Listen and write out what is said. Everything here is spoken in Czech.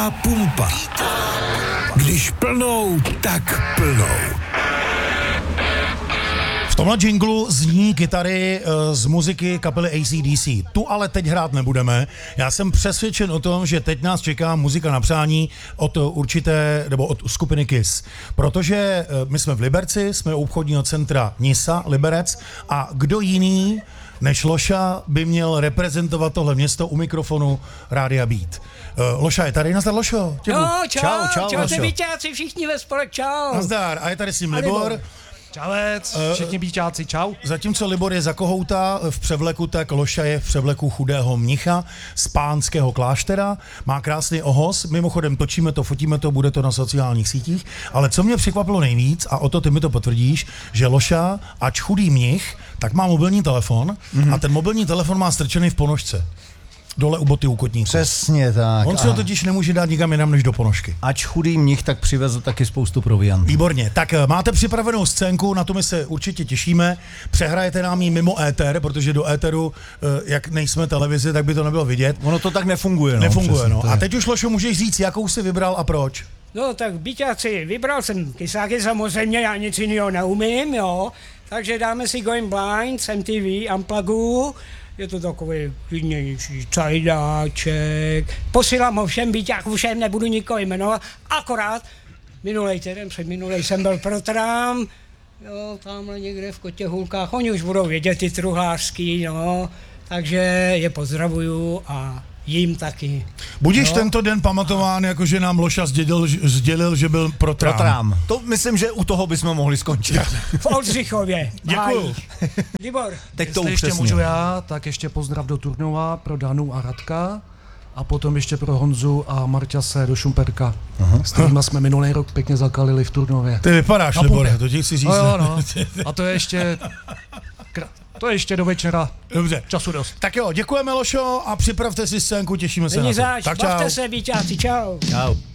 A pumpa. Když plnou, tak plnou. V tomhle džinglu zní kytary z muziky kapely AC/DC. Tu ale teď hrát nebudeme. Já jsem přesvědčen o tom, že teď nás čeká muzika na přání od určité, nebo od skupiny KISS. Protože my jsme v Liberci, jsme u obchodního centra Nisa, Liberec, a kdo jiný než Loša by měl reprezentovat tohle město u mikrofonu Rádia Beat. Loša je tady, nazdar Lošo. No, čau, Lošo. víťáci, všichni ve spolek, čau. Nazdar, a je tady s ním Libor. Čavec, všichni bíčáci, čau. Zatímco Libor je za kohouta v převleku, tak Loša je v převleku chudého mnicha z pánského kláštera. Má krásný ohos, mimochodem točíme to, fotíme to, bude to na sociálních sítích. Ale co mě překvapilo nejvíc, a o to ty mi to potvrdíš, že Loša, ač chudý mnich, tak má mobilní telefon a ten mobilní telefon má strčený v ponožce. Dole u boty u kotníku. Přesně tak. On si ho totiž nemůže dát nikam jinam než do ponožky. Ač chudý mnich, tak přivezl taky spoustu proviantů. Výborně, tak máte připravenou scénku, na to my se určitě těšíme. Přehrajete nám ji mimo éter, protože do éteru, jak nejsme televizi, tak by to nebylo vidět. Ono to tak nefunguje. Nefunguje, přesně, no. to je. A teď už, Lošo, můžeš říct, jakou jsi vybral a proč? No tak byťáci, vybral jsem kysáky, samozřejmě já nic jiného neumím, jo. Takže dáme si Going Blind z MTV Unplugu. Je to takový klidnější cajdáček. Posílám ho všem byťákům, všem, nebudu nikoho jmenovat. Akorát minulej týden, předminulej jsem byl pro Trám. Jo, tamhle někde v Kotěhulkách, oni už budou vědět ty truhlářský, no. Takže je pozdravuju a jim taky. Budíš tento den pamatován, jako že nám Loša sdělil, že byl pro Trám. To myslím, že u toho bychom mohli skončit. V Oldřichově. Děkuju. Libor. Teď to Jestli ještě upřesně. můžu já, tak ještě pozdrav do Turnova pro Danu a Radka a potom ještě pro Honzu a Marťase do Šumperka, s kterýma jsme minulý rok pěkně zakalili v Turnově. Ty vypadáš, Na Libore, pumpě. to ti chci říct. No jo, no. A to je ještě... To je ještě do večera. Dobře. Času dost. Tak jo, děkujeme, Lošo, a připravte si scénku, těšíme se Není na to. zač, Tak čau. bavte se, víťáci, čau. Čau.